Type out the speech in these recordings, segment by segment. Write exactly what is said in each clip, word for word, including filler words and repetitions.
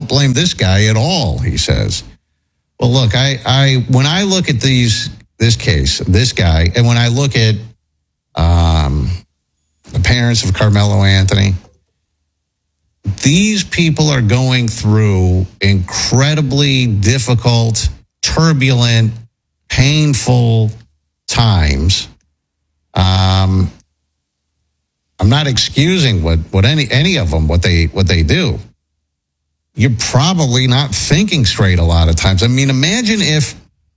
blame this guy at all, he says. Well, look, I, I when I look at these this case, this guy, and when I look at um, the parents of Carmelo Anthony, these people are going through incredibly difficult, turbulent, painful times. Um, I'm not excusing what, what any any of them what they what they do. You're probably not thinking straight a lot of times. I mean, imagine if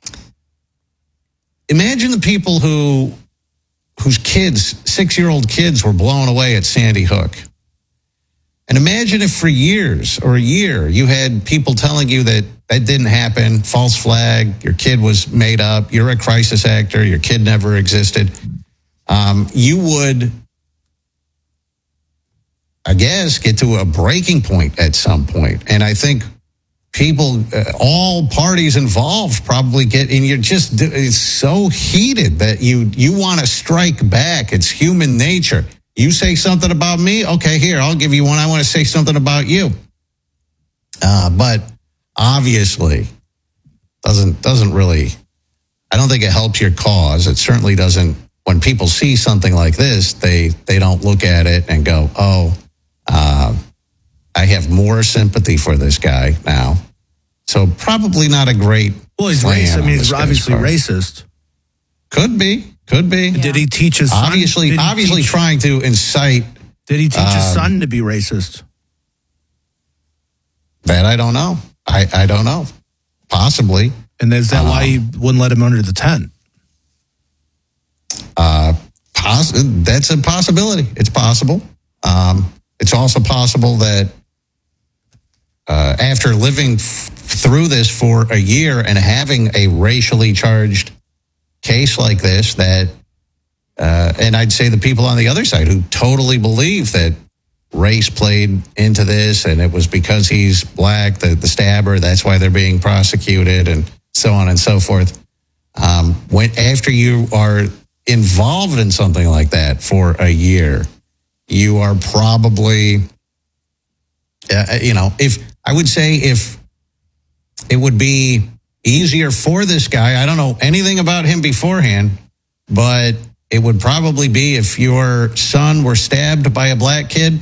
imagine the people who whose kids, six-year-old kids, were blown away at Sandy Hook. And imagine if for years or a year you had people telling you that that didn't happen, false flag, your kid was made up, you're a crisis actor, your kid never existed. Um, you would, I guess, get to a breaking point at some point. And I think people, uh, all parties involved probably get, and you're just, it's so heated that you, you want to strike back. It's human nature. You say something about me? Okay, here, I'll give you one. I want to say something about you. Uh, but obviously, doesn't doesn't really, I don't think it helps your cause. It certainly doesn't, when people see something like this, they, they don't look at it and go, oh, uh, I have more sympathy for this guy now. So probably not a great Well, he's racist. I mean, he's obviously racist. Could be. Could be. Yeah. Did he teach his son? Obviously, obviously teach, trying to incite. Did he teach um, his son to be racist? That I don't know. I, I don't know. Possibly. And is that um, why he wouldn't let him under the tent? Uh, poss- that's a possibility. It's possible. Um, it's also possible that uh, after living f- through this for a year and having a racially charged case like this, that, uh, and I'd say the people on the other side who totally believe that race played into this and it was because he's black, the, the stabber, that's why they're being prosecuted, and so on and so forth. Um, when after you are involved in something like that for a year, you are probably, uh, you know, if I would say if it would be easier for this guy, I don't know anything about him beforehand, but it would probably be if your son were stabbed by a black kid,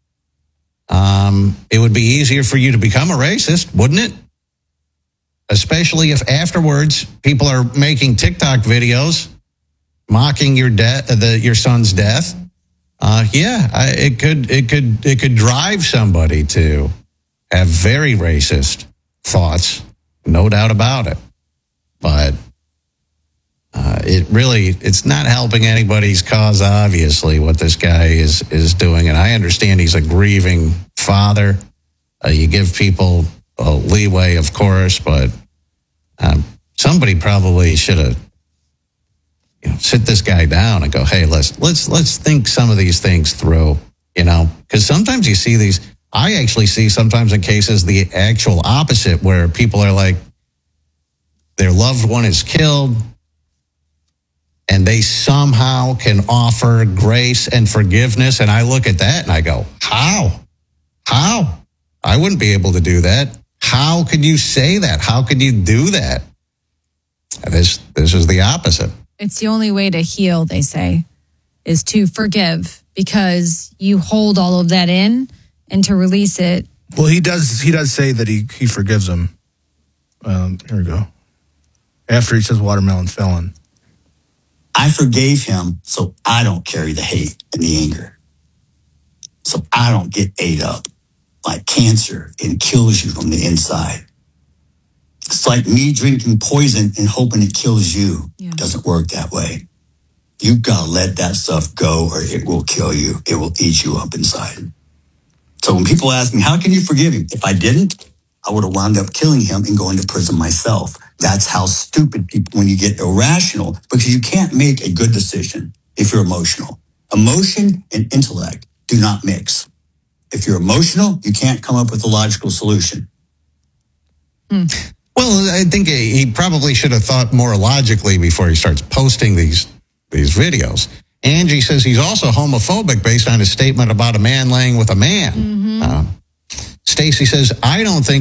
um, it would be easier for you to become a racist, wouldn't it? Especially if afterwards people are making TikTok videos mocking your death, the your son's death. Uh, yeah, I, it could it could it could drive somebody to have very racist thoughts, no doubt about it. But uh, it really it's not helping anybody's cause. Obviously, what this guy is is doing, and I understand he's a grieving father. Uh, you give people a leeway, of course, but um, somebody probably should have. You know, sit this guy down and go, hey, let's let's let's think some of these things through, you know, because sometimes you see these. I actually see sometimes in cases the actual opposite, where people are like, their loved one is killed, and they somehow can offer grace and forgiveness, and I look at that and I go, how, how? I wouldn't be able to do that. How could you say that? How could you do that? This this is the opposite. It's the only way to heal, they say, is to forgive, because you hold all of that in, and to release it. Well, he does He does say that he, he forgives him. Um, here we go. After he says watermelon felon. I forgave him so I don't carry the hate and the anger. So I don't get ate up like cancer and kills you from the inside. It's like me drinking poison and hoping it kills you. Yeah. It doesn't work that way. You gotta let that stuff go or it will kill you. It will eat you up inside. So when people ask me, how can you forgive him? If I didn't, I would have wound up killing him and going to prison myself. That's how stupid people, when you get irrational, because you can't make a good decision if you're emotional. Emotion and intellect do not mix. If you're emotional, you can't come up with a logical solution. Hmm. Well, I think he probably should have thought more logically before he starts posting these these videos. Angie says he's also homophobic based on his statement about a man laying with a man. Mm-hmm. Uh, Stacy says, I don't think